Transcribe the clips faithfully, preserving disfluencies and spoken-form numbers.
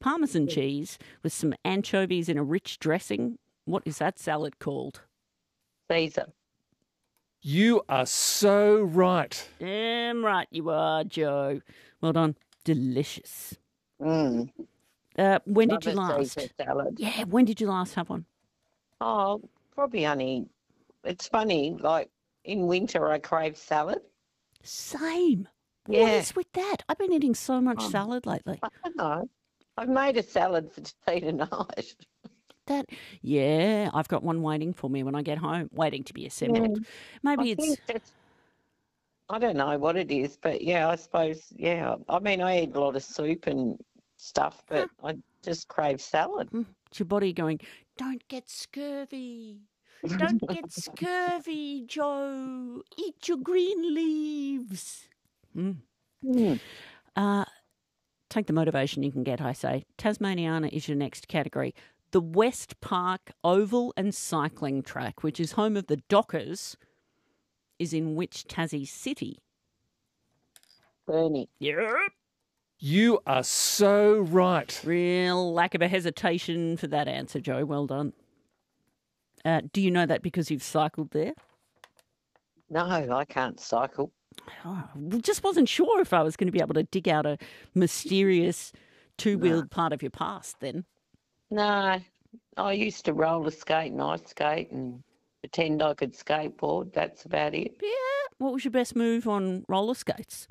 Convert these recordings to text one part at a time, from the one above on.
Parmesan cheese with some anchovies in a rich dressing. What is that salad called? Caesar. You are so right. Damn right you are, Joe. Well done. Delicious. Mm. Uh, when Love did you a last? Caesar salad. Yeah, when did you last have one? Oh, probably only. It's funny. Like in winter, I crave salad. Same. Yeah. What is with that? I've been eating so much Oh. salad lately. I don't know. I've made a salad for tea tonight. That, yeah, I've got one waiting for me when I get home, waiting to be assembled. Maybe I it's think that's, I don't know what it is, but yeah, I suppose, yeah. I mean, I eat a lot of soup and stuff, but I just crave salad. mm, it's your body going, don't get scurvy. Don't get scurvy, Joe. Eat your green leaves. Mm. Mm. Uh, take the motivation you can get, I say. Tasmaniana is your next category. The West Park Oval and Cycling Track, which is home of the Dockers, is in which Tassie city? Burnie. Yeah. You are so right. Real lack of a hesitation for that answer, Joe. Well done. Uh, do you know that because you've cycled there? No, I can't cycle. Oh, just wasn't sure if I was going to be able to dig out a mysterious two-wheeled part of your past then. No, I used to roller skate and ice skate and pretend I could skateboard. That's about it. Yeah. What was your best move on roller skates?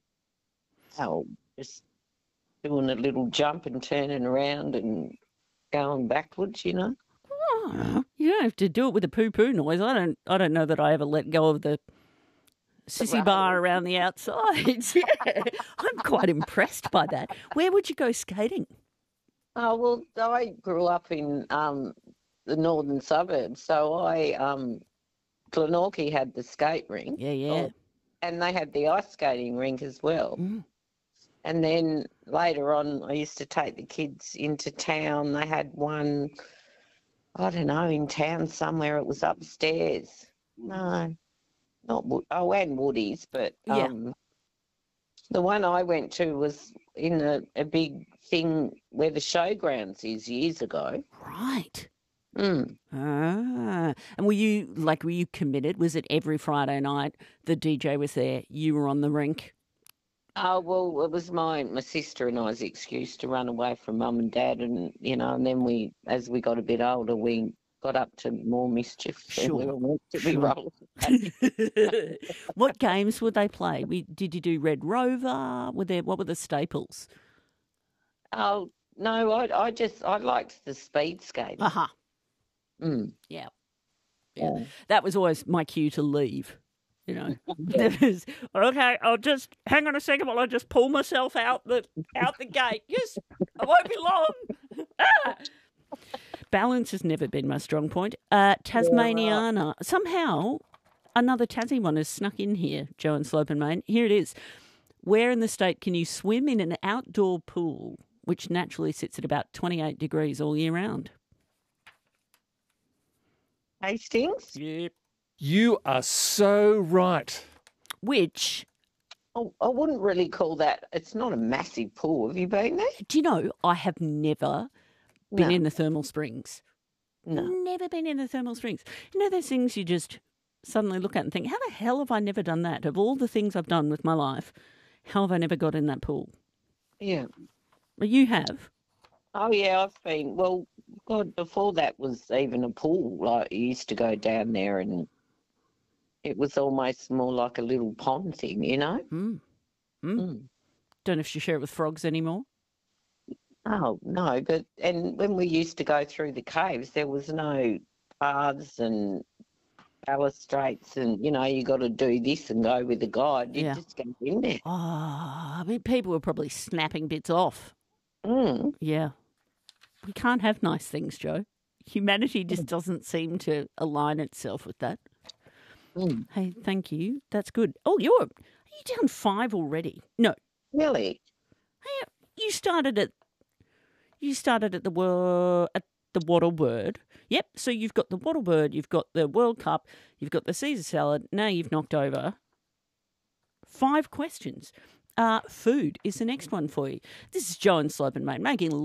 Oh, just doing a little jump and turning around and going backwards, you know. Oh, you don't have to do it with a poo-poo noise. I don't. I don't know that I ever let go of the sissy bar around the outside. Yeah, I'm quite impressed by that. Where would you go skating? Oh, well, I grew up in um, the northern suburbs, so I, um, Glenorchy had the skate rink. Yeah, yeah. Oh, and they had the ice skating rink as well. Mm. And then later on, I used to take the kids into town. They had one, I don't know, in town somewhere. It was upstairs. No, not Wood. Oh, and Woodies, but Yeah. um, the one I went to was in a, a big thing where the showgrounds is years ago. Right. Mm. Ah. And were you, like, were you committed? Was it every Friday night the D J was there, you were on the rink? Oh, well, it was my, my sister and I's excuse to run away from mum and dad, and, you know, and then we, as we got a bit older, we got up to more mischief. Sure. We were meant to be Sure. rolling. What games would they play? We, did you do Red Rover? Were there, what were the staples? Oh, no, I, I just, I liked the speed skating. Aha. Mm. Yeah. Yeah. That was always my cue to leave. You know, there was, okay, I'll just hang on a second while I just pull myself out the out the gate. Yes, I won't be long. Ah! Balance has never been my strong point. Uh, Tasmaniana. Somehow, another Tassie one has snuck in here, Joe and Slope and Main. Here it is. Where in the state can you swim in an outdoor pool which naturally sits at about twenty-eight degrees all year round? Hastings? Yep. You are so right. Which, Oh, I wouldn't really call that, it's not a massive pool. Have you been there? do you know, I have never been No. in the thermal springs. No. Never been in the thermal springs. You know those things you just suddenly look at and think, how the hell have I never done that? Of all the things I've done with my life, how have I never got in that pool? Yeah. Well, you have. Oh, yeah, I've been, well, God, before that was even a pool. Like, you used to go down there and it was almost more like a little pond thing, you know? Mm. Mm. Mm. Don't know if you share it with frogs anymore. Oh, no, but, and when we used to go through the caves, there was no paths and balustrades and, you know, you got to do this and go with the guide. You Yeah. just go in there. Oh, I mean, people were probably snapping bits off. Mm. Yeah. We can't have nice things, Joe. Humanity just doesn't seem to align itself with that. Mm. Hey, thank you. That's good. Oh, you're, are you down five already? No. Really? Hey, you started at, you started at the word, at the Wattle Bird. Yep. So you've got the Wattle Bird, you've got the World Cup, you've got the Caesar salad. Now you've knocked over five questions. Uh, food is the next one for you. This is Joe and Slope and Main making